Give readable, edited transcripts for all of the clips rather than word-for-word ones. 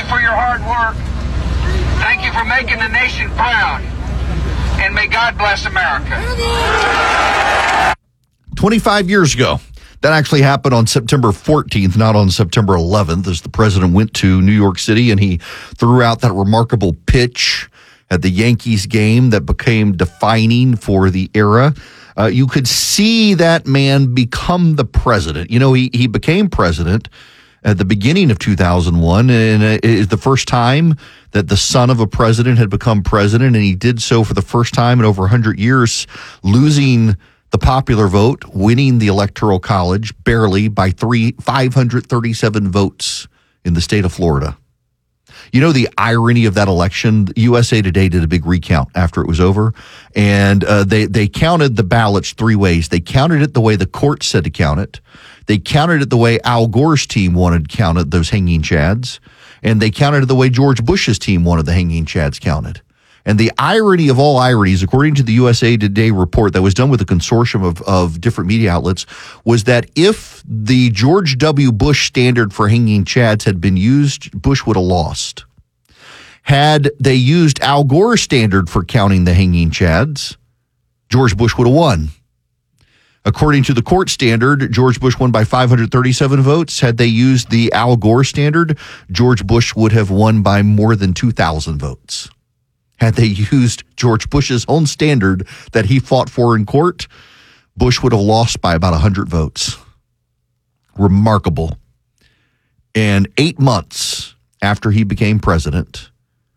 for your hard work. Thank you for making the nation proud. And may God bless America. 25 years ago. That actually happened on September 14th, not on September 11th, as the president went to New York City and he threw out that remarkable pitch at the Yankees game that became defining for the era. You could see that man become the president. You know, he became president at the beginning of 2001, and it is the first time that the son of a president had become president, and he did so for the first time in over 100 years, losing the popular vote, winning the Electoral College barely by 537 votes in the state of Florida. You know the irony of that election? USA Today did a big recount after it was over, and they counted the ballots three ways. They counted it the way the court said to count it. They counted it the way Al Gore's team wanted counted those hanging chads, and they counted it the way George Bush's team wanted the hanging chads counted. And the irony of all ironies, according to the USA Today report that was done with a consortium of different media outlets, was that if the George W. Bush standard for hanging chads had been used, Bush would have lost. Had they used Al Gore's standard for counting the hanging chads, George Bush would have won. According to the court standard, George Bush won by 537 votes. Had they used the Al Gore standard, George Bush would have won by more than 2,000 votes. Had they used George Bush's own standard that he fought for in court, Bush would have lost by about 100 votes. Remarkable. And 8 months after he became president,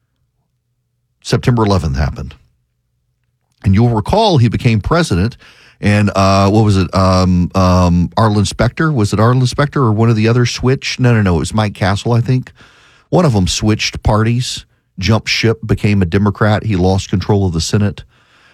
September 11th happened. And you'll recall he became president, and what was it? Arlen Specter? Was it Arlen Specter or one of the others switched? No, it was Mike Castle, I think. One of them switched parties. Jumped ship, became a Democrat. He lost control of the Senate.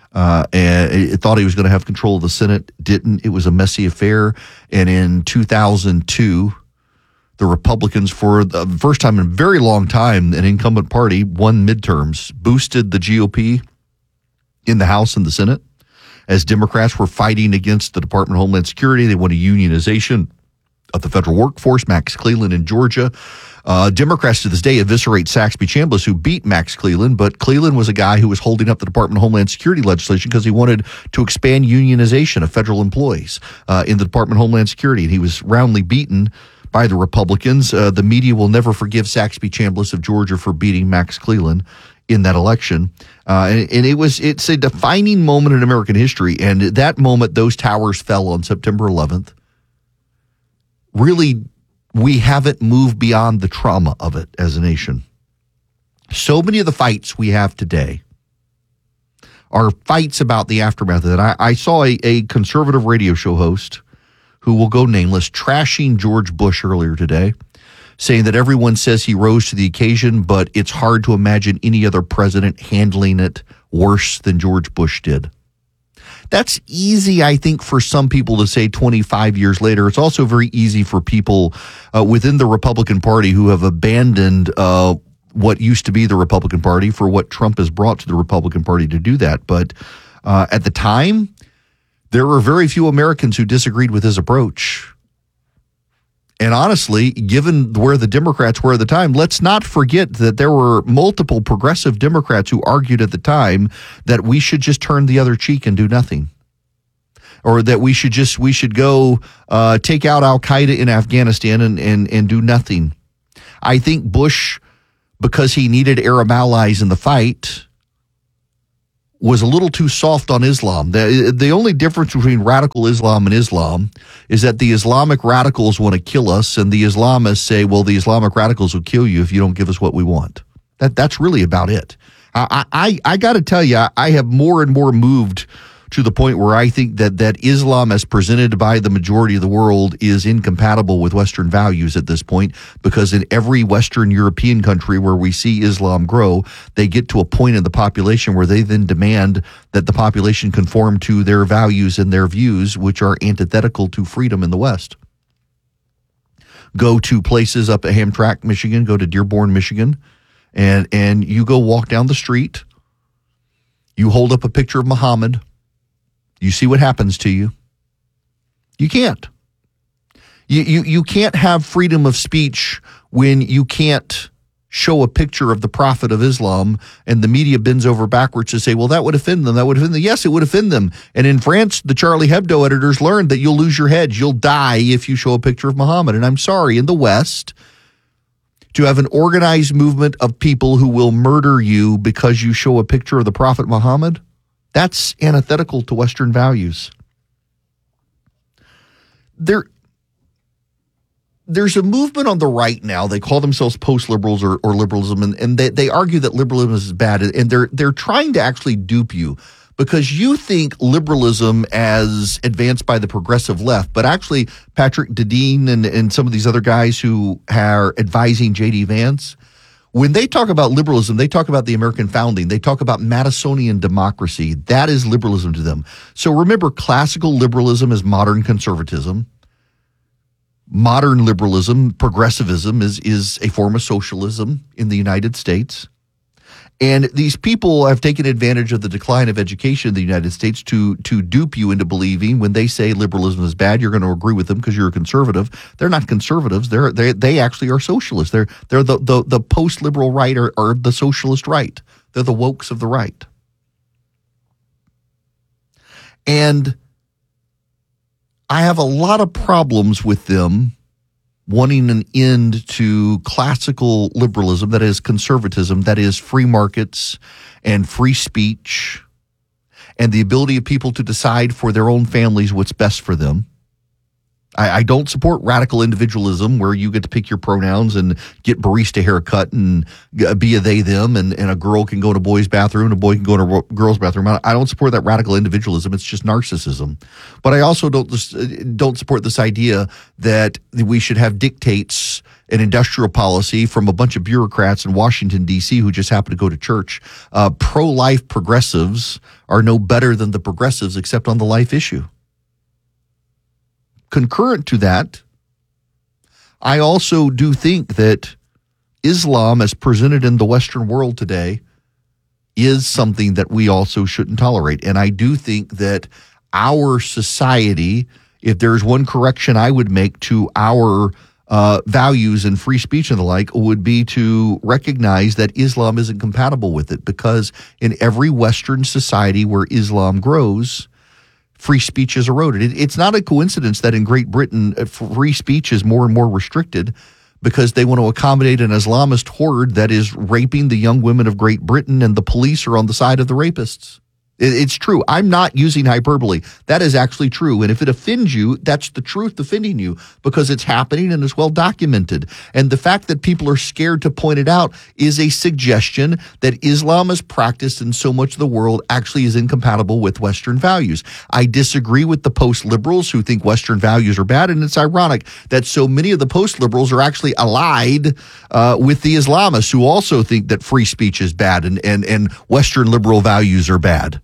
And thought he was going to have control of the Senate. Didn't. It was a messy affair. And in 2002, the Republicans, for the first time in a very long time, an incumbent party, won midterms, boosted the GOP in the House and the Senate. As Democrats were fighting against the Department of Homeland Security, they wanted unionization of the federal workforce. Max Cleland in Georgia. Democrats to this day eviscerate Saxby Chambliss, who beat Max Cleland, but Cleland was a guy who was holding up the Department of Homeland Security legislation because he wanted to expand unionization of federal employees in the Department of Homeland Security, and he was roundly beaten by the Republicans. The media will never forgive Saxby Chambliss of Georgia for beating Max Cleland in that election. And it's a defining moment in American history, and at that moment, those towers fell on September 11th. Really, we haven't moved beyond the trauma of it as a nation. So many of the fights we have today are fights about the aftermath of that. I saw a conservative radio show host who will go nameless trashing George Bush earlier today, saying that everyone says he rose to the occasion, but it's hard to imagine any other president handling it worse than George Bush did. That's easy, I think, for some people to say 25 years later. It's also very easy for people within the Republican Party who have abandoned what used to be the Republican Party for what Trump has brought to the Republican Party to do that. But at the time, there were very few Americans who disagreed with his approach. And honestly, given where the Democrats were at the time, let's not forget that there were multiple progressive Democrats who argued at the time that we should just turn the other cheek and do nothing. Or that we should go take out Al-Qaeda in Afghanistan and do nothing. I think Bush, because he needed Arab allies in the fight, was a little too soft on Islam. The only difference between radical Islam and Islam is that the Islamic radicals want to kill us, and the Islamists say, well, the Islamic radicals will kill you if you don't give us what we want. That's really about it. I got to tell you, I have more and more moved to the point where I think that Islam as presented by the majority of the world is incompatible with Western values at this point, because in every Western European country where we see Islam grow, they get to a point in the population where they then demand that the population conform to their values and their views, which are antithetical to freedom in the West. Go to places up at Hamtramck, Michigan, go to Dearborn, Michigan, and you go walk down the street, you hold up a picture of Muhammad, you see what happens to you. You can't. You can't have freedom of speech when you can't show a picture of the Prophet of Islam and the media bends over backwards to say, well, that would offend them. That would offend them. Yes, it would offend them. And in France, the Charlie Hebdo editors learned that you'll lose your heads. You'll die if you show a picture of Muhammad. And I'm sorry, in the West, to have an organized movement of people who will murder you because you show a picture of the Prophet Muhammad, that's antithetical to Western values. There's a movement on the right now. They call themselves post-liberals or liberalism, and they argue that liberalism is bad, and they're trying to actually dupe you because you think liberalism as advanced by the progressive left, but actually Patrick Dedeen and some of these other guys who are advising J.D. Vance, when they talk about liberalism, they talk about the American founding. They talk about Madisonian democracy. That is liberalism to them. So remember, classical liberalism is modern conservatism. Modern liberalism, progressivism, is a form of socialism in the United States. And these people have taken advantage of the decline of education in the United States to dupe you into believing when they say liberalism is bad, you're going to agree with them because you're a conservative. They're not conservatives. They actually are socialists. They're the post-liberal right or the socialist right. They're the wokes of the right. And I have a lot of problems with them wanting an end to classical liberalism, that is conservatism, that is free markets and free speech and the ability of people to decide for their own families what's best for them. I don't support radical individualism where you get to pick your pronouns and get barista haircut and be a they, them, and a girl can go to a boy's bathroom and a boy can go to a girl's bathroom. I don't support that radical individualism. It's just narcissism. But I also don't support this idea that we should have dictates and industrial policy from a bunch of bureaucrats in Washington, D.C. who just happen to go to church. Pro-life progressives are no better than the progressives except on the life issue. Concurrent to that, I also do think that Islam, as presented in the Western world today, is something that we also shouldn't tolerate. And I do think that our society, if there's one correction I would make to our values and free speech and the like, would be to recognize that Islam isn't compatible with it, because in every Western society where Islam grows, free speech is eroded. It's not a coincidence that in Great Britain, free speech is more and more restricted because they want to accommodate an Islamist horde that is raping the young women of Great Britain, and the police are on the side of the rapists. It's true. I'm not using hyperbole. That is actually true. And if it offends you, that's the truth offending you, because it's happening and it's well documented. And the fact that people are scared to point it out is a suggestion that Islam as practiced in so much of the world actually is incompatible with Western values. I disagree with the post-liberals who think Western values are bad. And it's ironic that so many of the post-liberals are actually allied with the Islamists who also think that free speech is bad and Western liberal values are bad.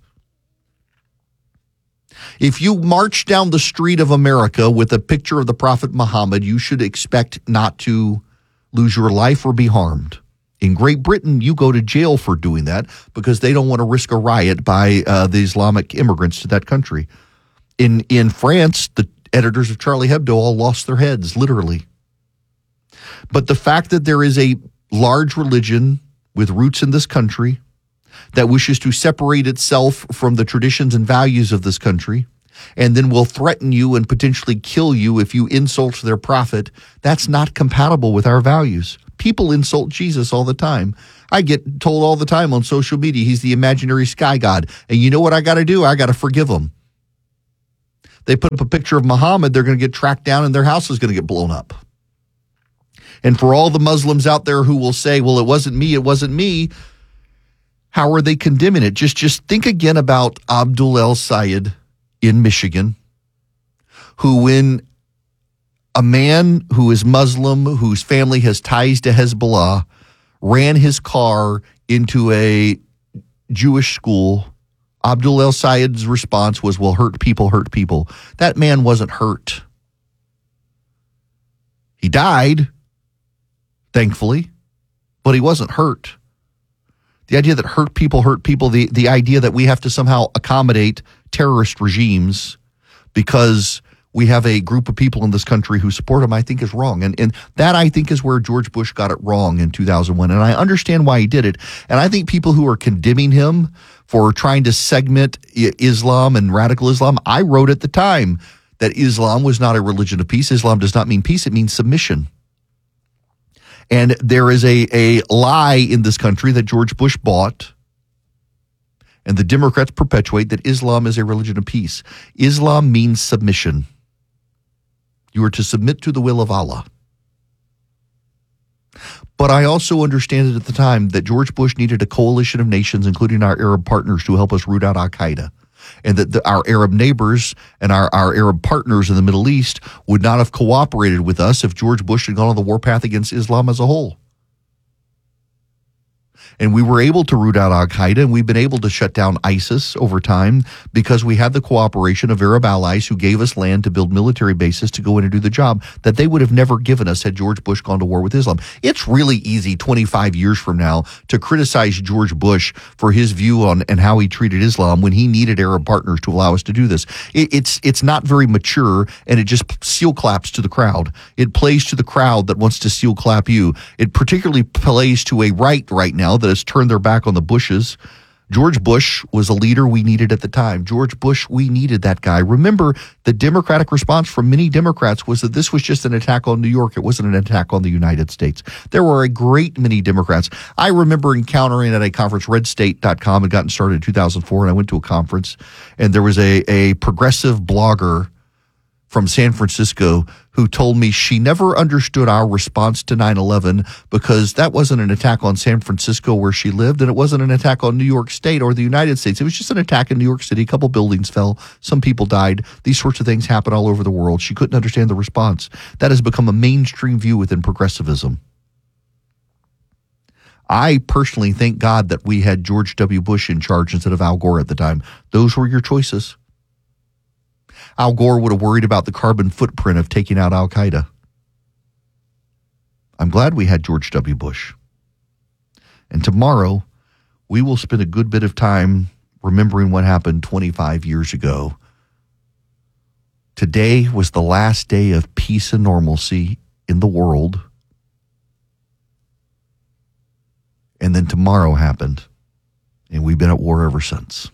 If you march down the street of America with a picture of the Prophet Muhammad, you should expect not to lose your life or be harmed. In Great Britain, you go to jail for doing that because they don't want to risk a riot by the Islamic immigrants to that country. In France, the editors of Charlie Hebdo all lost their heads, literally. But the fact that there is a large religion with roots in this country that wishes to separate itself from the traditions and values of this country, and then will threaten you and potentially kill you if you insult their prophet, that's not compatible with our values. People insult Jesus all the time. I get told all the time on social media, he's the imaginary sky god. And you know what I got to do? I got to forgive him. They put up a picture of Muhammad, they're going to get tracked down and their house is going to get blown up. And for all the Muslims out there who will say, well, it wasn't me, how are they condemning it? Just think again about Abdul El-Sayed in Michigan, who, when a man who is Muslim, whose family has ties to Hezbollah, ran his car into a Jewish school, Abdul El-Sayed's response was, well, hurt people hurt people. That man wasn't hurt. He died, thankfully, but he wasn't hurt. The idea that hurt people, the idea that we have to somehow accommodate terrorist regimes because we have a group of people in this country who support him, I think is wrong. And that, I think, is where George Bush got it wrong in 2001. And I understand why he did it. And I think people who are condemning him for trying to segment Islam and radical Islam, I wrote at the time that Islam was not a religion of peace. Islam does not mean peace. It means submission. And there is a lie in this country that George Bush bought, and the Democrats perpetuate, that Islam is a religion of peace. Islam means submission. You are to submit to the will of Allah. But I also understand it at the time that George Bush needed a coalition of nations, including our Arab partners, to help us root out al-Qaeda. And that our Arab neighbors and our Arab partners in the Middle East would not have cooperated with us if George Bush had gone on the warpath against Islam as a whole. And we were able to root out al-Qaeda, and we've been able to shut down ISIS over time because we had the cooperation of Arab allies who gave us land to build military bases to go in and do the job that they would have never given us had George Bush gone to war with Islam. It's really easy 25 years from now to criticize George Bush for his view on and how he treated Islam when he needed Arab partners to allow us to do this. It's not very mature, and it just seal claps to the crowd. It plays to the crowd that wants to seal clap you. It particularly plays to a right now that has turned their back on the Bushes. George Bush was a leader we needed at the time. George Bush, we needed that guy. Remember, the Democratic response from many Democrats was that this was just an attack on New York. It wasn't an attack on the United States. There were a great many Democrats. I remember encountering at a conference, redstate.com had gotten started in 2004, and I went to a conference, and there was a progressive blogger from San Francisco who told me she never understood our response to 9/11 because that wasn't an attack on San Francisco where she lived, and it wasn't an attack on New York State or the United States. It was just an attack in New York City. A couple buildings fell. Some people died. These sorts of things happen all over the world. She couldn't understand the response. That has become a mainstream view within progressivism. I personally thank God that we had George W. Bush in charge instead of Al Gore at the time. Those were your choices. Al Gore would have worried about the carbon footprint of taking out al-Qaeda. I'm glad we had George W. Bush. And tomorrow, we will spend a good bit of time remembering what happened 25 years ago. Today was the last day of peace and normalcy in the world. And then tomorrow happened, and we've been at war ever since.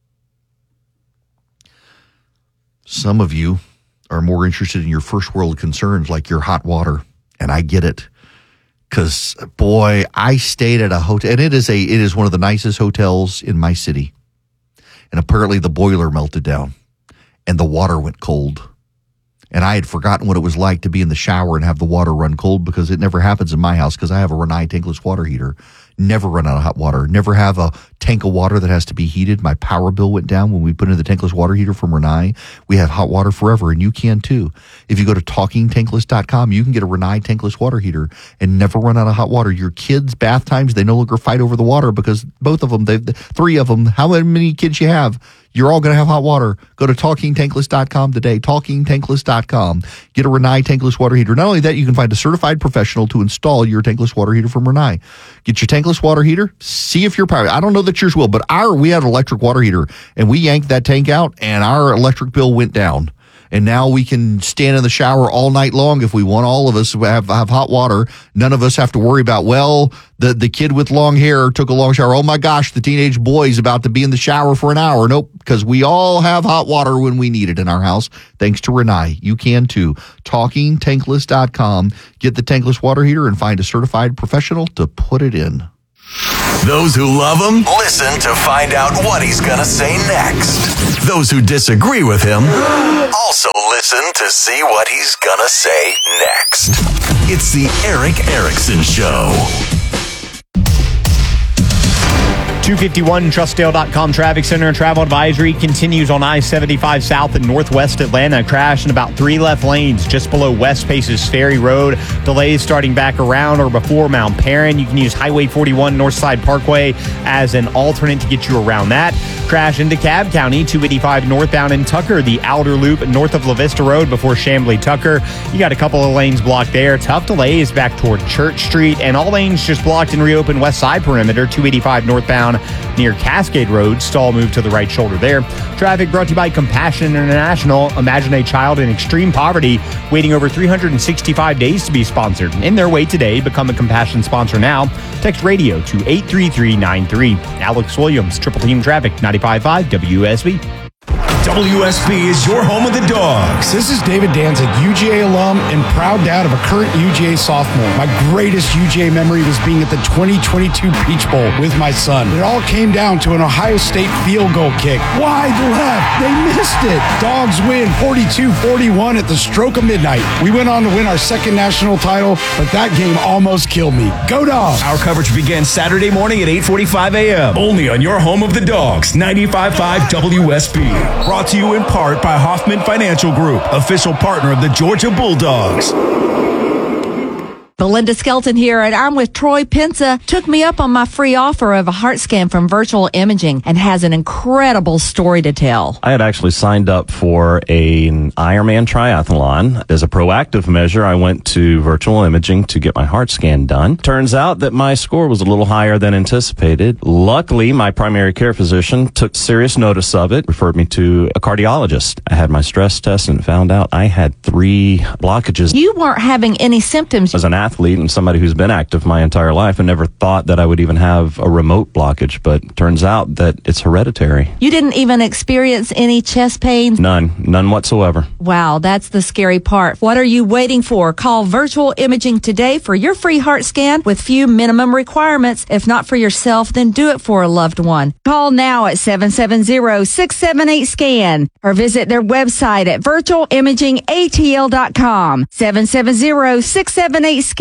Some of you are more interested in your first world concerns like your hot water, and I get it. Because, boy, I stayed at a hotel, and it is one of the nicest hotels in my city. And apparently the boiler melted down, and the water went cold. And I had forgotten what it was like to be in the shower and have the water run cold because it never happens in my house because I have a Rinnai tankless water heater. Never run out of hot water. Never have a tank of water that has to be heated. My power bill went down when we put in the tankless water heater from Rinnai. We have hot water forever, and you can too. If you go to talkingtankless.com, you can get a Rinnai tankless water heater and never run out of hot water. Your kids' bath times, they no longer fight over the water because both of them, three of them, how many kids you have, you're all going to have hot water. Go to talkingtankless.com today, talkingtankless.com. Get a Rinnai tankless water heater. Not only that, you can find a certified professional to install your tankless water heater from Rinnai. Get your tankless water heater, see if your power, I don't know that yours will, but we had an electric water heater, and we yanked that tank out, and our electric bill went down. And now we can stand in the shower all night long if we want. All of us have hot water. None of us have to worry about, well, the kid with long hair took a long shower. Oh, my gosh, the teenage boy's about to be in the shower for an hour. Nope, because we all have hot water when we need it in our house, thanks to Rinnai. You can too. TalkingTankless.com. Get the tankless water heater and find a certified professional to put it in. Those who love him, listen to find out what he's going to say next. Those who disagree with him, also listen to see what he's going to say next. It's the Erick Erickson Show. 251 Trustdale.com traffic center. Travel advisory continues on I-75 south in northwest Atlanta. Crash in about 3 left lanes just below West Paces Ferry Road. Delays starting back around or before Mount Perrin. You can use Highway 41 Northside Parkway as an alternate to get you around that. Crash into Cobb County, 285 northbound in Tucker, the outer loop north of La Vista Road before Chamblee Tucker. You got a couple of lanes blocked there. Tough delays back toward Church Street, and all lanes just blocked and reopened West Side Perimeter, 285 northbound southbound near Cascade Road. Stall moved to the right shoulder there. Traffic brought to you by Compassion International. Imagine a child in extreme poverty waiting over 365 days to be sponsored. In their way today, become a Compassion sponsor now. Text radio to 83393. Alex Williams, Triple Team Traffic, 95.5 WSB. WSB is your home of the Dogs. This is David Danzig, UGA alum and proud dad of a current UGA sophomore. My greatest UGA memory was being at the 2022 Peach Bowl with my son. It all came down to an Ohio State field goal kick. Wide left. They missed it. Dogs win 42-41 at the stroke of midnight. We went on to win our second national title, but that game almost killed me. Go Dogs! Our coverage begins Saturday morning at 8:45 a.m. Only on your home of the Dogs, 95.5 WSB. Brought to you in part by Hoffman Financial Group, official partner of the Georgia Bulldogs. Belinda Skelton here, and I'm with Troy Pensa. Took me up on my free offer of a heart scan from Virtual Imaging and has an incredible story to tell. I had actually signed up for an Ironman triathlon. As a proactive measure, I went to Virtual Imaging to get my heart scan done. Turns out that my score was a little higher than anticipated. Luckily, my primary care physician took serious notice of it, referred me to a cardiologist. I had my stress test and found out I had 3 blockages. You weren't having any symptoms. As an athlete and somebody who's been active my entire life, I never thought that I would even have a remote blockage, but turns out that it's hereditary. You didn't even experience any chest pains? None whatsoever. Wow, that's the scary part. What are you waiting for? Call Virtual Imaging today for your free heart scan with few minimum requirements. If not for yourself, then do it for a loved one. Call now at 770-678-SCAN or visit their website at virtualimagingatl.com. 770-678-SCAN.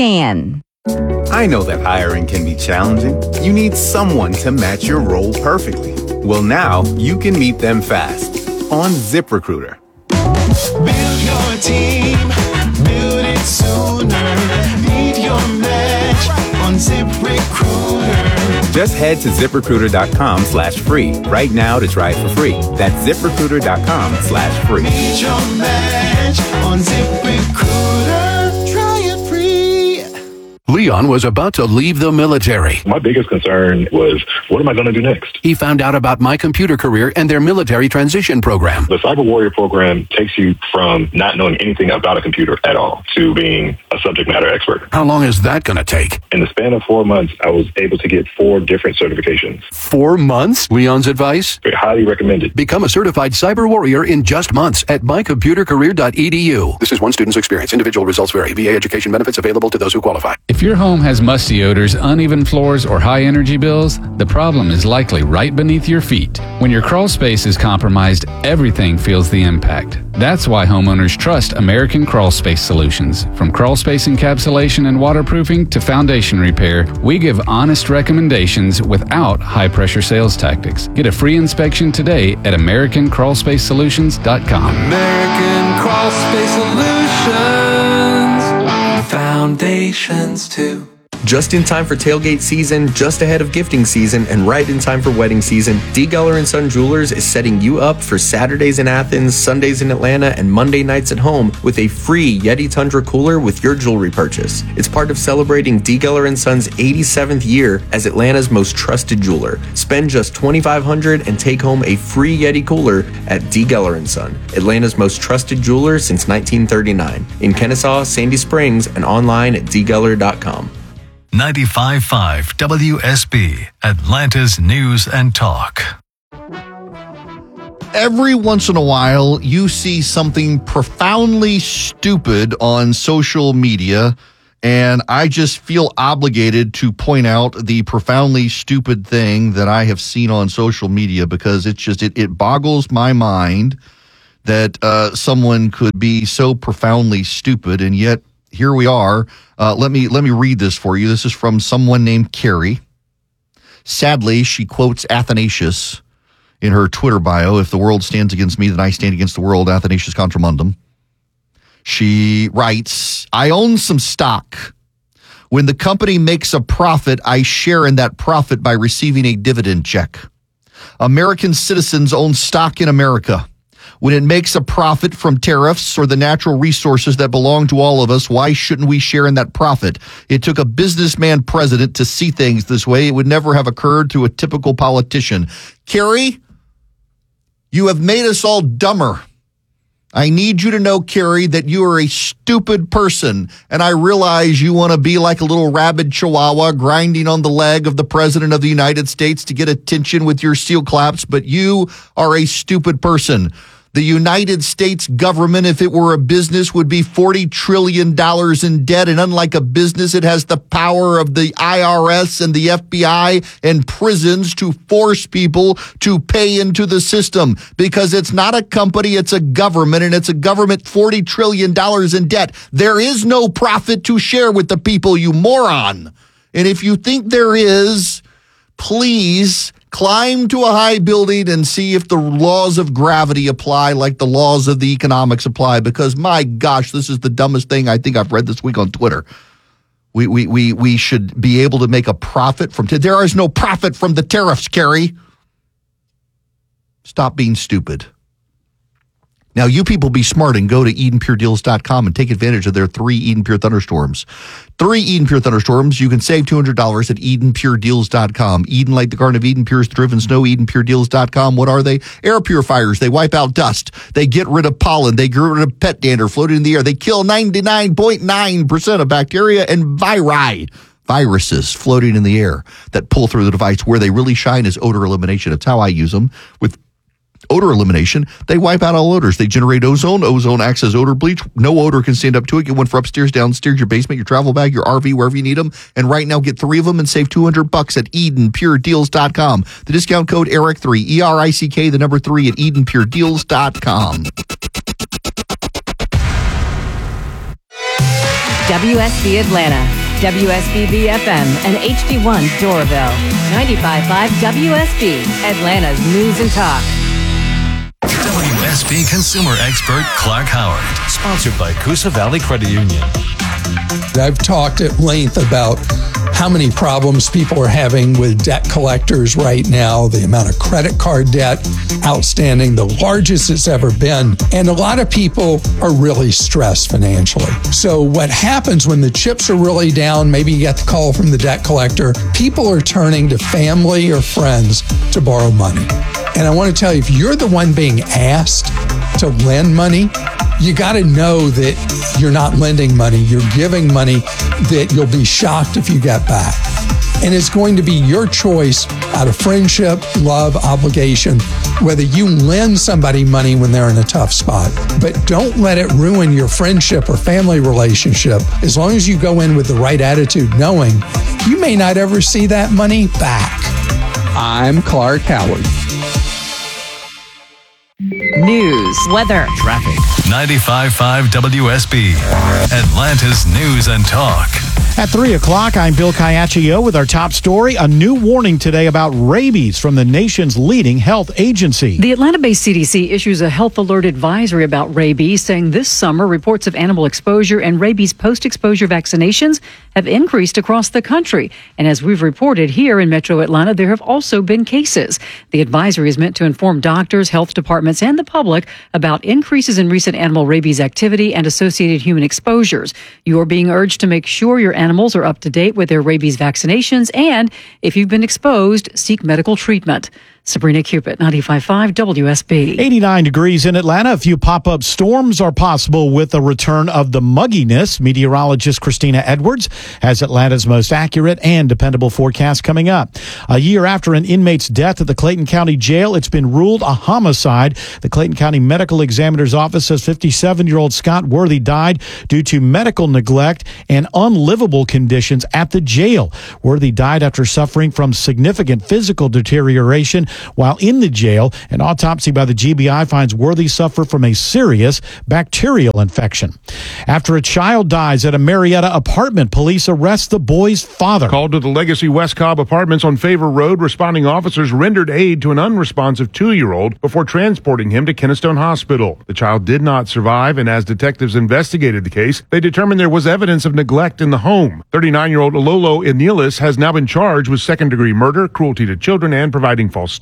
I know that hiring can be challenging. You need someone to match your role perfectly. Well, now you can meet them fast on ZipRecruiter. Build your team, build it sooner. Need your match on ZipRecruiter. Just head to ZipRecruiter.com/free right now to try it for free. That's ZipRecruiter.com/free. Need your match on ZipRecruiter. Try it free. Leon was about to leave the military. My biggest concern was, what am I going to do next? He found out about My Computer Career and their military transition program. The Cyber Warrior program takes you from not knowing anything about a computer at all to being a subject matter expert. How long is that going to take? In the span of 4 months, I was able to get 4 different certifications. 4 months? Leon's advice? Highly recommended. Become a certified cyber warrior in just months at mycomputercareer.edu. This is one student's experience. Individual results vary. VA education benefits available to those who qualify. If your home has musty odors, uneven floors, or high energy bills, the problem is likely right beneath your feet. When your crawl space is compromised, everything feels the impact. That's why homeowners trust American Crawl Space Solutions. From crawl space encapsulation and waterproofing to foundation repair, we give honest recommendations without high-pressure sales tactics. Get a free inspection today at AmericanCrawlSpaceSolutions.com. American Crawl Space Solutions. Foundations too. Just in time for tailgate season, just ahead of gifting season, and right in time for wedding season, D. Geller & Son Jewelers is setting you up for Saturdays in Athens, Sundays in Atlanta, and Monday nights at home with a free Yeti Tundra cooler with your jewelry purchase. It's part of celebrating D. Geller & Son's 87th year as Atlanta's most trusted jeweler. Spend just $2,500 and take home a free Yeti cooler at D. Geller & Son, Atlanta's most trusted jeweler since 1939. In Kennesaw, Sandy Springs, and online at dgeller.com. 95.5 WSB, Atlanta's News and Talk. Every once in a while, you see something profoundly stupid on social media, and I just feel obligated to point out the profoundly stupid thing that I have seen on social media, because it's just, it boggles my mind that someone could be so profoundly stupid, and yet here we are. Let me read this for you. This is from someone named Carrie. Sadly, she quotes Athanasius in her Twitter bio. If the world stands against me, then I stand against the world. Athanasius Contra Mundum. She writes, I own some stock. When the company makes a profit, I share in that profit by receiving a dividend check. American citizens own stock in America. When it makes a profit from tariffs or the natural resources that belong to all of us, why shouldn't we share in that profit? It took a businessman president to see things this way. It would never have occurred to a typical politician. Carrie, you have made us all dumber. I need you to know, Carrie, that you are a stupid person, and I realize you want to be like a little rabid chihuahua grinding on the leg of the President of the United States to get attention with your steel claps, but you are a stupid person. The United States government, if it were a business, would be $40 trillion in debt. And unlike a business, it has the power of the IRS and the FBI and prisons to force people to pay into the system because it's not a company, it's a government, and it's a government $40 trillion in debt. There is no profit to share with the people, you moron. And if you think there is, please climb to a high building and see if the laws of gravity apply like the laws of the economics apply, because my gosh, this is the dumbest thing I think I've read this week on Twitter. We should be able to make a profit from there is no profit from the tariffs, Carrie. Stop being stupid. Now, you people be smart and go to EdenPureDeals.com and take advantage of their 3 Eden Pure Thunderstorms. 3 Eden Pure Thunderstorms. You can save $200 at EdenPureDeals.com. Eden, like the Garden of Eden, pure as the driven snow. EdenPureDeals.com. What are they? Air purifiers. They wipe out dust. They get rid of pollen. They get rid of pet dander floating in the air. They kill 99.9% of bacteria and viruses floating in the air that pull through the device. Where they really shine is odor elimination. It's how I use them. With odor elimination, they wipe out all odors. They generate ozone. Ozone acts as odor bleach. No odor can stand up to it. Get one for upstairs, downstairs, your basement, your travel bag, your RV, wherever you need them. And right now, get 3 of them and save $200 at EdenPureDeals.com. The discount code ERIC3, ERICK, the number 3 at EdenPureDeals.com. WSB Atlanta, WSBB FM, and HD1 Doraville. 95.5 WSB, Atlanta's News and Talk. WSB consumer expert Clark Howard, sponsored by Coosa Valley Credit Union. I've talked at length about how many problems people are having with debt collectors right now, the amount of credit card debt outstanding, the largest it's ever been. And a lot of people are really stressed financially. So what happens when the chips are really down, maybe you get the call from the debt collector, people are turning to family or friends to borrow money. And I want to tell you, if you're the one being asked to lend money, you got to know that you're not lending money, you're giving money that you'll be shocked if you get back. And it's going to be your choice out of friendship, love, obligation, whether you lend somebody money when they're in a tough spot. But don't let it ruin your friendship or family relationship. As long as you go in with the right attitude, knowing you may not ever see that money back. I'm Clark Howard. News, weather, traffic. 95.5 WSB, Atlanta's News and Talk. At 3 o'clock, I'm Bill Caiaccio with our top story. A new warning today about rabies from the nation's leading health agency. The Atlanta-based CDC issues a health alert advisory about rabies, saying this summer reports of animal exposure and rabies post-exposure vaccinations have increased across the country. And as we've reported here in Metro Atlanta, there have also been cases. The advisory is meant to inform doctors, health departments, and the public about increases in recent animal rabies activity and associated human exposures. You are being urged to make sure your animals are up to date with their rabies vaccinations, and if you've been exposed, seek medical treatment. Sabrina Cupid, 95.5 WSB. 89 degrees in Atlanta. A few pop-up storms are possible with a return of the mugginess. Meteorologist Christina Edwards has Atlanta's most accurate and dependable forecast coming up. A year after an inmate's death at the Clayton County Jail, it's been ruled a homicide. The Clayton County Medical Examiner's Office says 57-year-old Scott Worthy died due to medical neglect and unlivable conditions at the jail. Worthy died after suffering from significant physical deterioration while in the jail. An autopsy by the GBI finds Worthy suffered from a serious bacterial infection. After a child dies at a Marietta apartment, police arrest the boy's father. Called to the Legacy West Cobb Apartments on Favor Road, responding officers rendered aid to an unresponsive 2-year-old before transporting him to Kennestone Hospital. The child did not survive, and as detectives investigated the case, they determined there was evidence of neglect in the home. 39-year-old Ololo Enilis has now been charged with second-degree murder, cruelty to children, and providing false statements.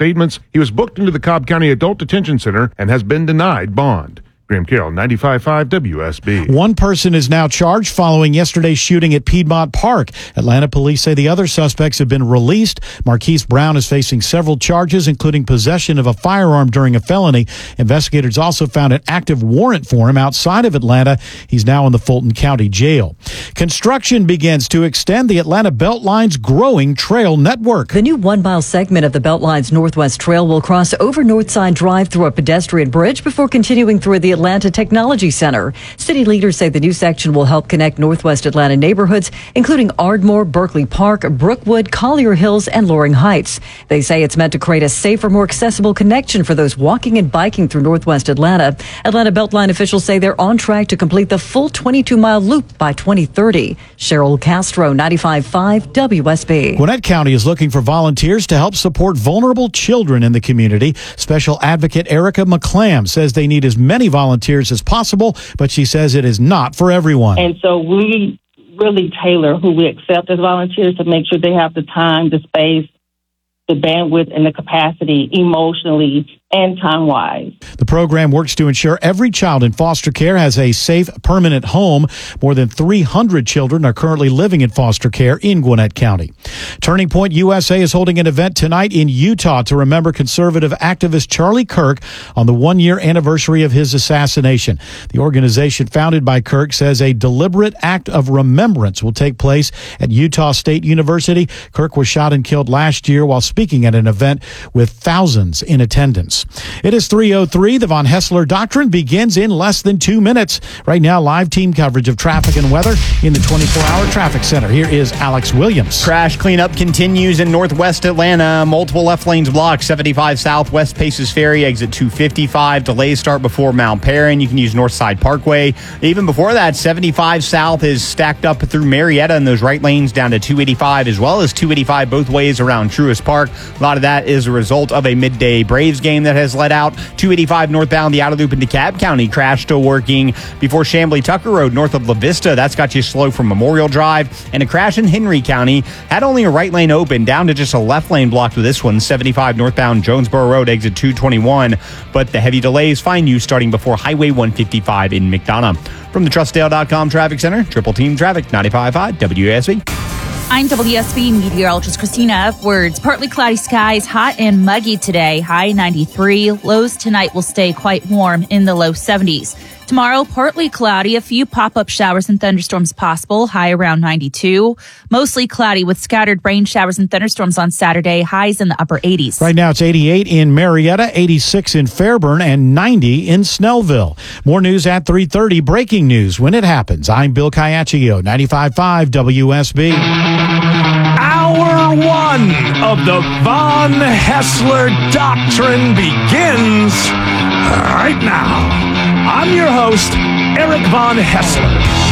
statements. He was booked into the Cobb County Adult Detention Center and has been denied bond. Graham Carroll, 95.5 WSB. One person is now charged following yesterday's shooting at Piedmont Park. Atlanta police say the other suspects have been released. Marquise Brown is facing several charges, including possession of a firearm during a felony. Investigators also found an active warrant for him outside of Atlanta. He's now in the Fulton County Jail. Construction begins to extend the Atlanta Beltline's growing trail network. The new 1-mile segment of the Beltline's Northwest Trail will cross over Northside Drive through a pedestrian bridge before continuing through the Atlanta Technology Center. City leaders say the new section will help connect Northwest Atlanta neighborhoods, including Ardmore, Berkeley Park, Brookwood, Collier Hills, and Loring Heights. They say it's meant to create a safer, more accessible connection for those walking and biking through Northwest Atlanta. Atlanta Beltline officials say they're on track to complete the full 22-mile loop by 2030. Cheryl Castro, 95.5 WSB. Gwinnett County is looking for volunteers to help support vulnerable children in the community. Special Advocate Erica McClam says they need as many volunteers as possible, but she says it is not for everyone. And so we really tailor who we accept as volunteers to make sure they have the time, the space, the bandwidth, and the capacity emotionally and time-wise. The program works to ensure every child in foster care has a safe, permanent home. More than 300 children are currently living in foster care in Gwinnett County. Turning Point USA is holding an event tonight in Utah to remember conservative activist Charlie Kirk on the one-year anniversary of his assassination. The organization founded by Kirk says a deliberate act of remembrance will take place at Utah State University. Kirk was shot and killed last year while speaking at an event with thousands in attendance. It is 3:03. The Von Hessler Doctrine begins in less than 2 minutes. Right now, live team coverage of traffic and weather in the 24-hour traffic center. Here is Alex Williams. Crash cleanup continues in northwest Atlanta. Multiple left lanes blocked. 75 Southwest Paces Ferry, exit 255. Delays start before Mount Perrin. You can use Northside Parkway. Even before that, 75 South is stacked up through Marietta in those right lanes down to 285, as well as 285 both ways around Truist Park. A lot of that is a result of a midday Braves game that has let out. 285 northbound, the outer loop in DeKalb County. Crash still working before Chamblee Tucker Road north of La Vista. That's got you slow from Memorial Drive. And a crash in Henry County had only a right lane open, down to just a left lane blocked with this one. 75 northbound Jonesboro Road, exit 221. But the heavy delays find you starting before Highway 155 in McDonough. From the TrustDale.com Traffic Center, Triple Team Traffic, 95.5 WSB. I'm WSB meteorologist Christina Edwards. Partly cloudy skies, hot and muggy today. High 93. Lows tonight will stay quite warm in the low 70s. Tomorrow, partly cloudy, a few pop-up showers and thunderstorms possible, high around 92. Mostly cloudy with scattered rain showers and thunderstorms on Saturday, highs in the upper 80s. Right now it's 88 in Marietta, 86 in Fairburn, and 90 in Snellville. More news at 3:30. Breaking news when it happens. I'm Bill Caiaccio, 95.5 WSB. Hour one of the Von Hessler Doctrine begins right now. I'm your host, Eric Von Hessler.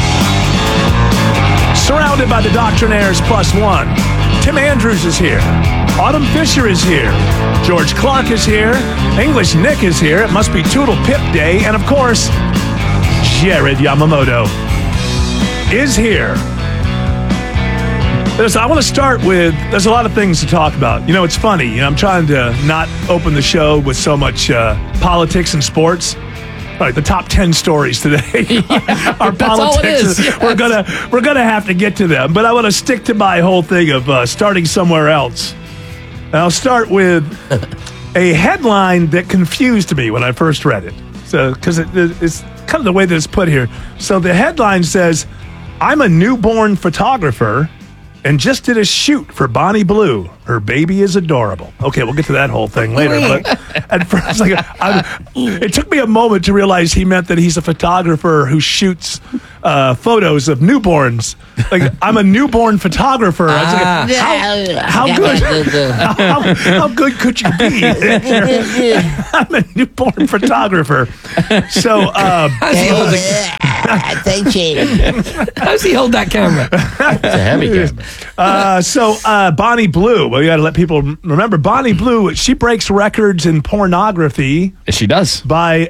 Surrounded by the Doctrinaires plus one. Tim Andrews is here. Autumn Fisher is here. George Clark is here. English Nick is here. It must be Toodle Pip Day. And of course, Jared Yamamoto is here. I want to start with, there's a lot of things to talk about. You know, it's funny. I'm trying to not open the show with so much politics and sports. All right, the top 10 stories today are politics. We're gonna have to get to them, but I want to stick to my whole thing of starting somewhere else. And I'll start with a headline that confused me when I first read it. So, because it's kind of the way that it's put here. So the headline says, "I'm a newborn photographer and just did a shoot for Bonnie Blue. Her baby is adorable." Okay, we'll get to that whole thing later. But at first, it took me a moment to realize he meant that he's a photographer who shoots photos of newborns. Like, I'm a newborn photographer. I was like, how good could you be? I'm a newborn photographer. So, thanks, Shane. How's he hold that camera? It's a heavy camera. So Bonnie Blue. Well, you got to let people remember Bonnie Blue. She breaks records in pornography. She does. By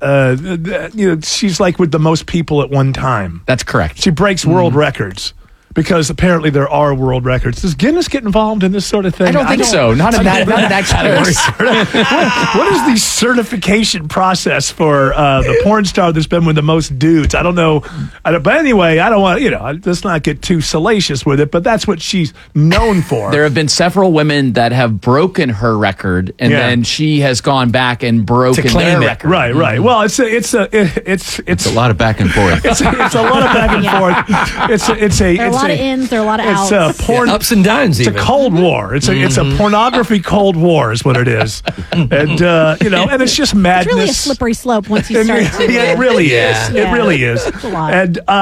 she's like with the most people at one time. That's correct. She breaks world records. Because apparently there are world records. Does Guinness get involved in this sort of thing? I don't think so. Not in that category. What is the certification process for the porn star that's been with the most dudes? I don't know. But anyway, I don't want, let's not get too salacious with it, but that's what she's known for. There have been several women that have broken her record, and then she has gone back and broken their record. Right. Well, it's a lot of back and forth. It's a lot of back and forth. There are a lot of ins, there are a lot of outs. It's a porn, ups and downs. It's a cold war. It's a pornography cold war, is what it is. And and it's just madness. It's really a slippery slope once you start. It really is. It really is. It's a lot.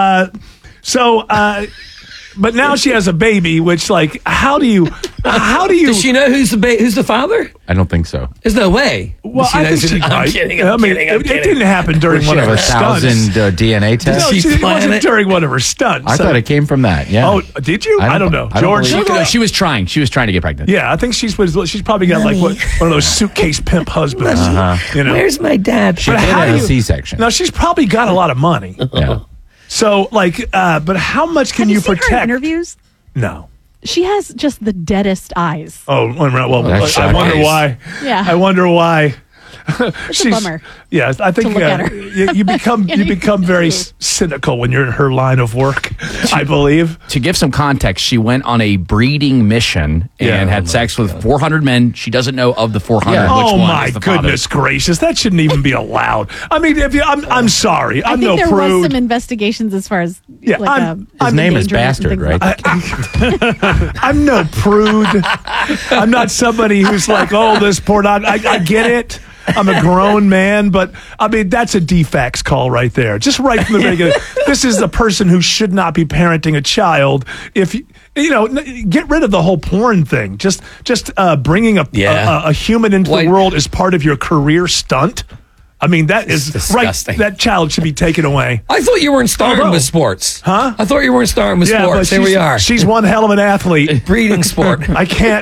And but now she has a baby, which how do you? Does she know who's the father? I don't think so. There's no way. Well, I think she might. I'm kidding. It didn't happen during one of her stunts. 1,000 DNA tests? No, it wasn't during one of her stunts. I thought it came from that. Yeah. Oh, did you? I don't know. George, she was trying. She was trying to get pregnant. Yeah, I think she's probably got one of those suitcase pimp husbands. Where's my dad? She did have a C-section. Now she's probably got a lot of money. Yeah. So but how much can you protect? Her interviews? No. She has just the deadest eyes. Oh, well, I wonder why. Yeah. I wonder why. It's a bummer. Yeah, I think look at her. you become very cynical when you're in her line of work, I believe. To give some context, she went on a breeding mission and had sex with 400 men. She doesn't know of the 400 which Oh one my is the goodness gracious, that shouldn't even be allowed. I mean, I'm sorry, I I'm think no there prude. was some investigations as far as his name is Bastard, right? I'm no prude. I'm not somebody who's like, oh, this pornography. I get it. I'm a grown man, but I mean, that's a defects call right there. Just right from the beginning. This is the person who should not be parenting a child. If get rid of the whole porn thing. Just bringing a human into the world as part of your career stunt. I mean, that is disgusting. Right. That child should be taken away. I thought you weren't starting with sports. Huh? I thought you weren't starting with sports. Here we are. She's one hell of an athlete. Breeding sport. I can't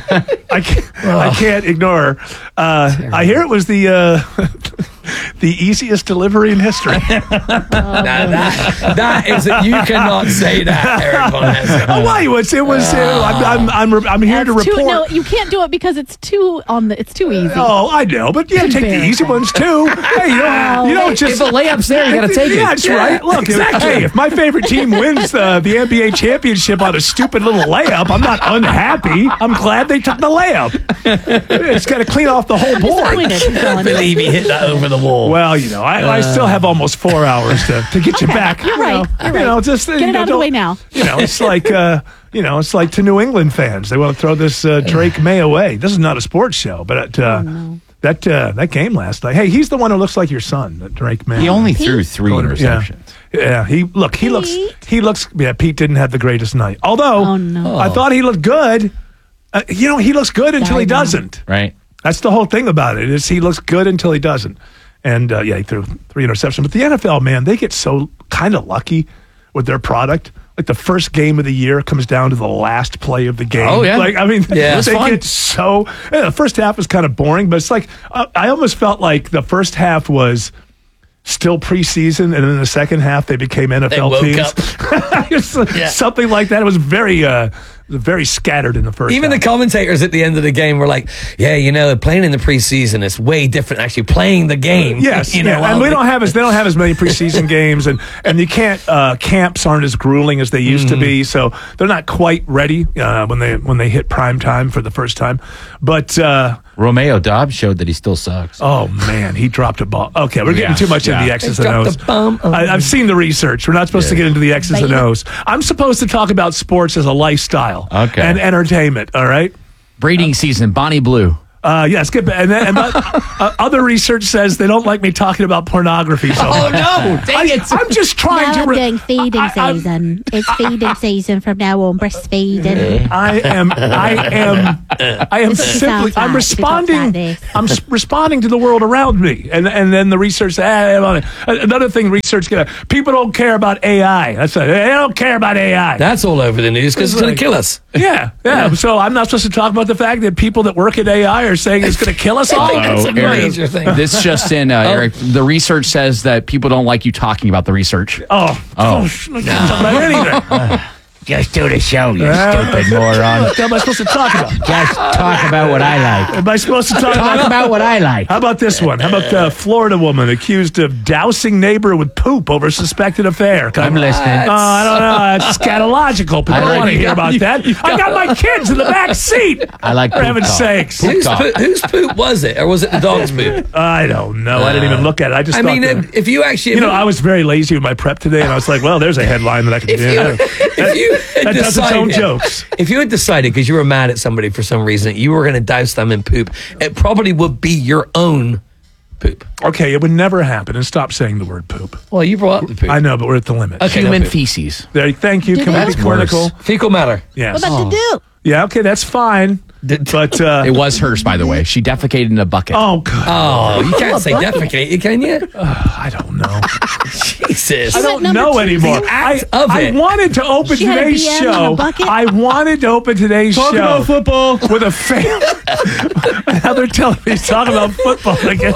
ignore her. I hear it was the easiest delivery in history. That is, you cannot say that, Eric Von Hesse. Oh, why? It was. I'm here to report. No, you can't do it because it's too easy. Oh, I know, but take the easy ones too. Hey, you don't just. If the layup's there, you got to take it. Yeah, that's right. Look, if my favorite team wins the NBA championship on a stupid little layup, I'm not unhappy. I'm glad they took the layup. It's got to clean off the whole board. I believe he hit that over the wall. Well, I still have almost 4 hours to get you back. You're right. Just get it out of the way now. It's like it's like to New England fans. They want to throw this Drake May away. This is not a sports show, but that game last night. Hey, he's the one who looks like your son, Drake May. He only threw 3 interceptions. Yeah. He looks. Yeah, Pete didn't have the greatest night. Although I thought he looked good. He looks good until he doesn't. Right. That's the whole thing about it. Is he looks good until he doesn't. And he threw 3 interceptions. But the NFL, man, they get so kind of lucky with their product. Like the first game of the year comes down to the last play of the game. Oh, yeah. They get so. The first half was kind of boring, but it's like I almost felt like the first half was still preseason, and then in the second half they became NFL teams. Something like that. It was very scattered in the first Even half. the commentators at the end of the game were like, playing in the preseason is way different actually playing the game. Yes, and they don't have as many preseason games, and you can't camps aren't as grueling as they used to be, so they're not quite ready when they hit prime time for the first time. But Romeo Dobbs showed that he still sucks. Oh man, he dropped a ball. Okay, we're getting too much into the X's and O's. I've seen the research. We're not supposed to get into the X's and O's. I'm supposed to talk about sports as a lifestyle and entertainment. All right. Breeding season, Bonnie Blue. Yes, good. And other research says they don't like me talking about pornography. So no! Dang it! I'm just trying to. Doing feeding season. It's feeding season from now on. Breastfeeding. I am simply. I'm responding. I'm responding to the world around me, and then the research. Another thing, research. People don't care about AI. That's it. They don't care about AI. That's all over the news because it's going to kill us. Yeah. So I'm not supposed to talk about the fact that people that work at AI are saying it's going to kill us all. That's a major thing. This just in, Eric. The research says that people don't like you talking about the research. Can't talk about anything. Just do the show, you stupid moron. What am I supposed to talk about? Just talk about what I like. Am I supposed to talk about what I like? How about this one? How about the Florida woman accused of dousing neighbor with poop over suspected affair? I'm listening. I don't know. It's scatological. People don't want to hear about that. I got my kids in the back seat. I like For poop heaven's talk. sakes. Whose poop was it? Or was it the dog's poop? I don't know. I didn't even look at it. I just I thought mean, that- if you actually... You know, I was very lazy with my prep today, and I was like, well, there's a headline that I can do. That does its own jokes. If you had decided, because you were mad at somebody for some reason, that you were going to douse them in poop, it probably would be your own poop. Okay, it would never happen. And stop saying the word poop. Well, you brought up the poop. I know, but we're at the limit. Okay, Human no poop. feces. There, thank you. Do Can we that? be clinical? Fecal matter. Yes. What about the do? Yeah, okay, that's fine. But it was hers, by the way. She defecated in a bucket. Oh, God. Oh, you can't say defecate, can you? I don't know. Jesus. I don't know anymore. I wanted to open She had a today's BM in a show. bucket? I wanted to open today's Talk show about football with a fan. Now they're telling me to talk about football again.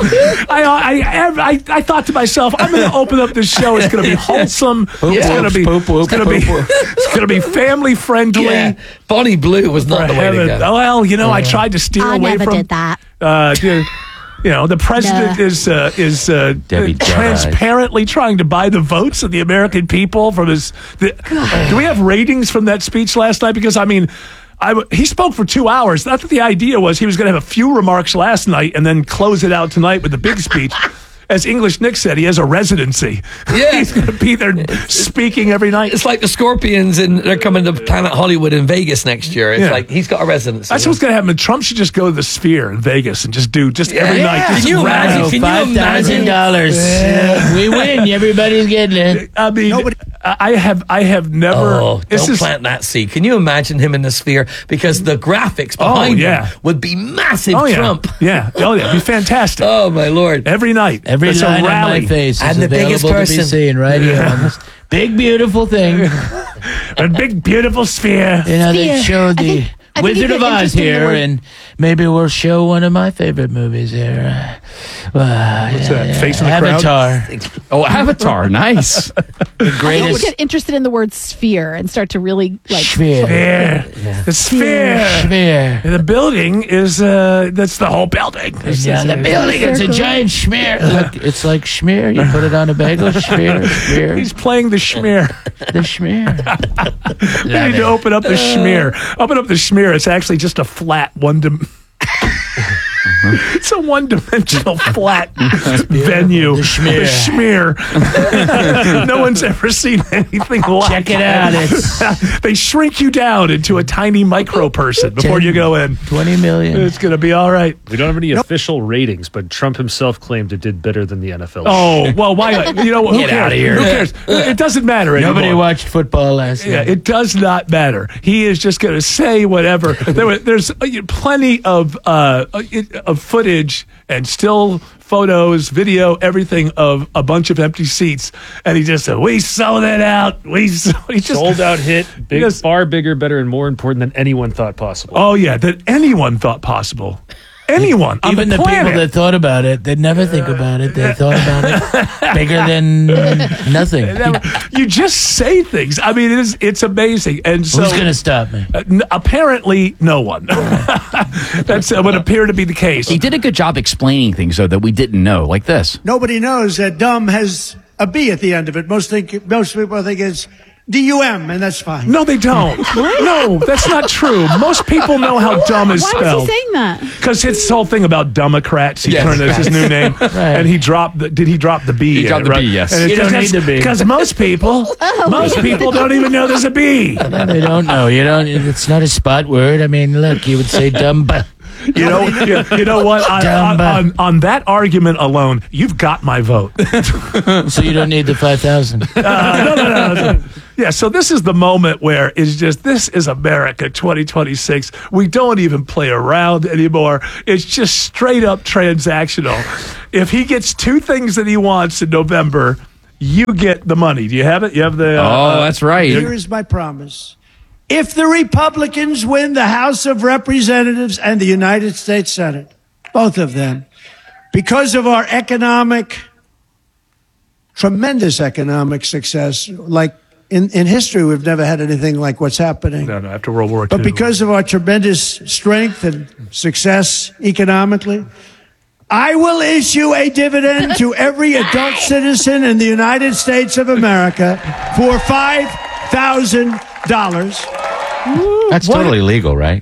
I thought to myself, I'm going to open up this show. It's going to be wholesome. It's going to be family friendly. Yeah. Bonnie Blue was not the way to go. Well, you know, I tried to steer I away never from did that. You know, the president is transparently trying to buy the votes of the American people from his. Do we have ratings from that speech last night? Because I mean, he spoke for 2 hours. That's what the idea was. He was going to have a few remarks last night and then close it out tonight with the big speech. As English Nick said, he has a residency. Yeah. He's going to be there speaking every night. It's like the Scorpions, and they're coming to Planet Hollywood in Vegas next year. It's like he's got a residency. That's what's going to happen. Trump should just go to the Sphere in Vegas and just do every night. Can you imagine? $5,000. We win. Everybody's getting it. I mean, I have never. Oh, don't plant that seed. Can you imagine him in the Sphere? Because the graphics behind him would be massive. Trump. Yeah. Oh yeah. It'd be fantastic. Oh my Lord. Every night. Every It's a line on rally. my face And is the biggest available to be person. seen right here on this big, beautiful thing. A big, beautiful sphere. You know, they showed the I think Wizard you of get Oz interested in the here, word- and maybe we'll show one of my favorite movies here. What's that? Face in the crowd? Avatar. Oh, Avatar. Nice. The I would greatest. get interested in the word sphere and start to really like. Sphere. The sphere. Sphere. The building is that's the whole building. Yeah, the building. It's a giant schmear. Look, it's like schmear. You put it on a bagel. Schmear. He's playing the schmear. The schmear. We need to open up the schmear. Open up the schmear. It's actually just a flat It's a one-dimensional flat venue. The schmear. The schmear. No one's ever seen anything like Check it out. It's they shrink you down into a tiny micro person before you go in. 20 million. It's going to be all right. We don't have any official ratings, but Trump himself claimed it did better than the NFL. Oh, well, why? You know what? Get out of here. Who cares? It doesn't matter anymore. Nobody watched football last Yeah, night. it does not matter. He is just going to say whatever. There's plenty of footage and still photos, video, everything of a bunch of empty seats, and he just said, "We sold it out. He just Sold out hit, big, Yes. far bigger, better, and more important than anyone thought possible. Oh yeah, that anyone thought possible. Anyone on Even the planet. people that thought about it, they'd never think about it. They thought about it bigger than nothing. You just say things. I mean, it's amazing. And so, Who's going to stop me? apparently, no one. That's would appear to be the case. He did a good job explaining things, though, that we didn't know, like this. Nobody knows that dumb has a B at the end of it. Most people think it's D-U-M, and that's fine. No, they don't. No, that's not true. Most people know how dumb is Why spelled. was he saying that? Because it's this whole thing about Democrats. He turned it as his new name, and he dropped. Did he drop the B? He dropped the B, yes. And You don't need the B. because most people don't even know there's a B. No, they don't know. You don't. It's not a spot word. I mean, look, you would say dumb. You know what? On that argument alone, you've got my vote. So you don't need the 5,000. No. Yeah, so this is the moment where it's just, this is America 2026. We don't even play around anymore. It's just straight up transactional. If he gets two things that he wants in November, you get the money. Do you have it? You have the... that's right. Here is my promise. If the Republicans win the House of Representatives and the United States Senate, both of them, because of our tremendous economic success, like in history, we've never had anything like what's happening. No, after World War II. But because of our tremendous strength and success economically, I will issue a dividend to every adult citizen in the United States of America for $5,000. That's totally legal, right?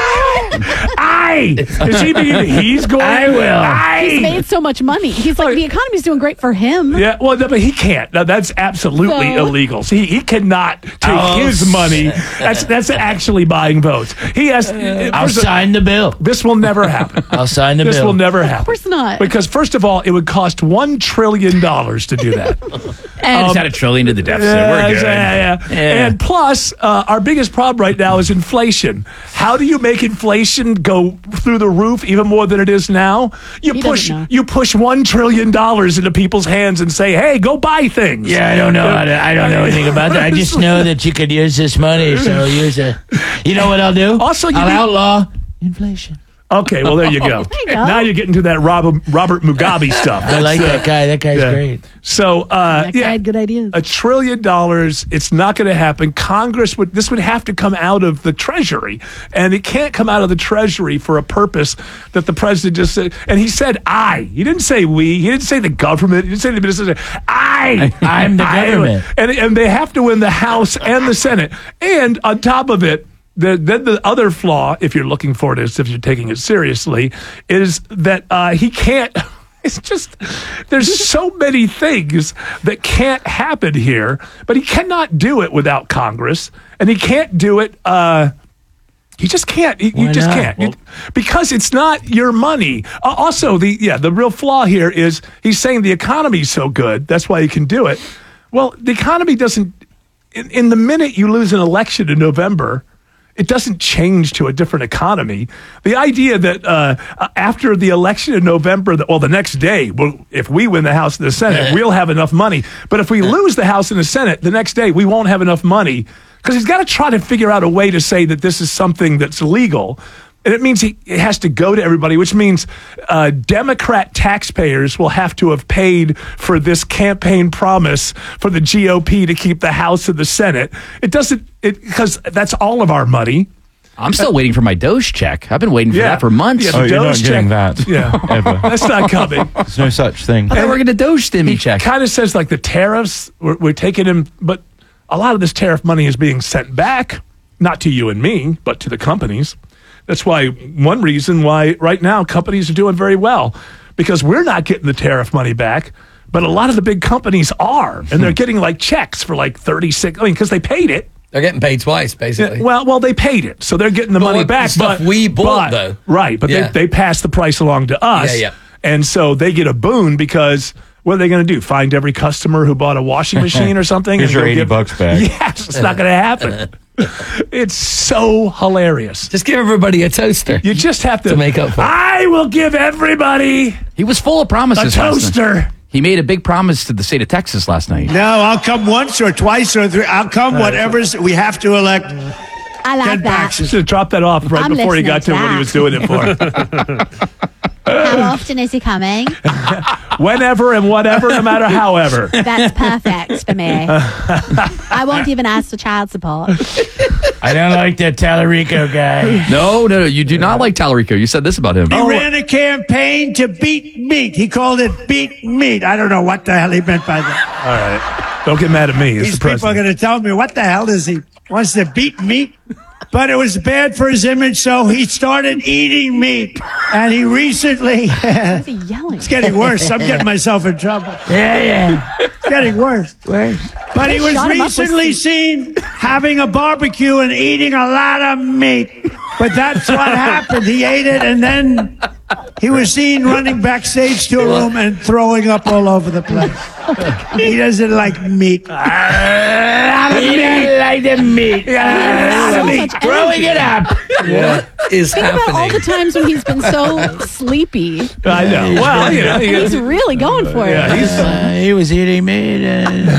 Does he mean he's going? I will. He's made so much money. He's like, the economy's doing great for him. Yeah, well, no, but he can't. No, that's absolutely illegal. So he cannot take his money. That's actually buying votes. He has. I'll sign the bill. This will never happen. I'll sign the bill. This will never happen. Of course not. Because first of all, it would cost $1 trillion to do that. And it's at $1 trillion to the deficit. We're good. Yeah. And plus, our biggest problem right now is inflation. How do you make inflation go through the roof even more than it is now? You push $1 trillion into people's hands and say, "Hey, go buy things." Yeah, I don't know. I don't know anything about that. I just know that you could use this money. So use it. You know what I'll do? Also, I'll outlaw inflation. Okay, well, there you go. Now you're getting to that Robert Mugabe stuff. I like that guy. That guy's great. So, that guy had good ideas. $1 trillion, it's not going to happen. Congress this would have to come out of the Treasury, and it can't come out of the Treasury for a purpose that the president just said. And he said, "I." He didn't say "we." He didn't say the government. He didn't say the business. I'm the government. And they have to win the House and the Senate. And on top of it, then the other flaw, if you're looking for it, if you're taking it seriously, is that he can't. It's just there's so many things that can't happen here, but he cannot do it without Congress, and he can't do it. He just can't. You just can't. Well, because it's not your money. Also, the real flaw here is he's saying the economy's so good, that's why he can do it. Well, the economy doesn't. In the minute you lose an election in November, it doesn't change to a different economy. The idea that after the election in November, the next day, if we win the House and the Senate, we'll have enough money. But if we lose the House and the Senate, the next day, we won't have enough money. Because he's got to try to figure out a way to say that this is something that's legal. And it means it has to go to everybody, which means Democrat taxpayers will have to have paid for this campaign promise for the GOP to keep the House and the Senate. Because that's all of our money. I'm still waiting for my Doge check. I've been waiting for that for months. Yeah, you're not getting that. Yeah, ever. That's not coming. There's no such thing. I thought we're going to Doge stimmy check. Kind of says like the tariffs, we're taking them, but a lot of this tariff money is being sent back, not to you and me, but to the companies. That's why one reason why right now companies are doing very well, because we're not getting the tariff money back, but a lot of the big companies are, and they're getting like checks for like 36. Because they paid it. They're getting paid twice, basically. Well, they paid it, so they're getting the money back. Stuff we bought, though. Right, but they pass the price along to us. Yeah. And so they get a boon because what are they going to do? Find every customer who bought a washing machine or something? Here's your $80 back. Yes, it's not going to happen. It's so hilarious. Just give everybody a toaster. You just have to make up for it. I will give everybody He was full of promises. a toaster. He made a big promise to the state of Texas last night. No, I'll come once or twice or three. I'll come whatever's we have to elect. I like that. Should have dropped that off right before he got to what he was doing it for. How often is he coming? Whenever and whatever, no matter however. That's perfect for me. I won't even ask for child support. I don't like that Tallarico guy. No, you do not like Tallarico. You said this about him. He ran a campaign to beat meat. He called it beat meat. I don't know what the hell he meant by that. All right. Don't get mad at me. These people are going to tell me, what the hell is he? Wants to beat meat? But it was bad for his image, so he started eating meat. And he recently... What's he yelling? It's getting worse. I'm getting myself in trouble. Yeah. It's getting worse. But he was recently seen having a barbecue and eating a lot of meat. But that's what happened. He ate it, and then he was seen running backstage to a room and throwing up all over the place. He doesn't like meat. He doesn't like the meat. Throwing it up. What is Think happening? about all the times when he's been so sleepy. I know. Well, He's really going for it. Yeah, He was eating meat.